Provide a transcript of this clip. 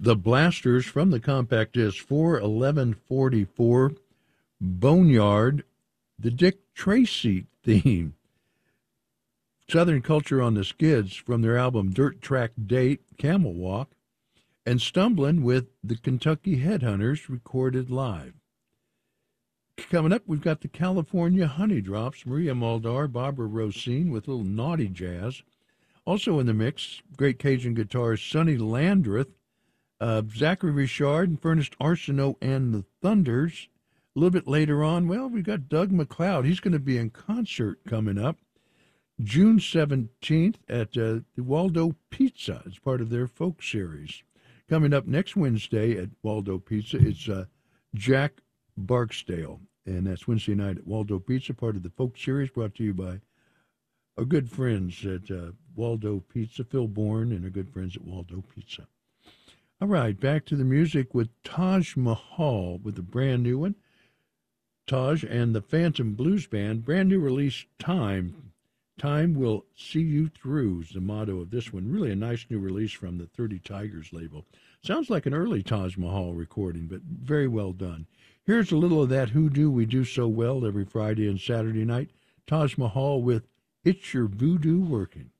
The Blasters from the compact disc 41144, Boneyard, the Dick Tracy theme. Southern Culture on the Skids from their album Dirt Track Date, Camel Walk, and Stumbling with the Kentucky Headhunters recorded live. Coming up, we've got the California Honey Drops, Maria Muldaur, Barbara Rosine with a little naughty jazz. Also in the mix, great Cajun guitarist Sonny Landreth, Zachary Richard and Furnace Arsenault and the Thunders. A little bit later on, well, we've got Doug McLeod. He's going to be in concert coming up June 17th at the Waldo Pizza as part of their folk series. Coming up next Wednesday at Waldo Pizza, it's Jack Barksdale, and that's Wednesday night at Waldo Pizza, part of the folk series brought to you by our good friends at Waldo Pizza, Phil Bourne and our good friends at Waldo Pizza. All right, back to the music with Taj Mahal with a brand new one. Taj and the Phantom Blues Band, brand new release, Time. Time Will See You Through is the motto of this one. Really a nice new release from the 30 Tigers label. Sounds like an early Taj Mahal recording, but very well done. Here's a little of that Hoodoo we do so well every Friday and Saturday night. Taj Mahal with It's Your Voodoo Working.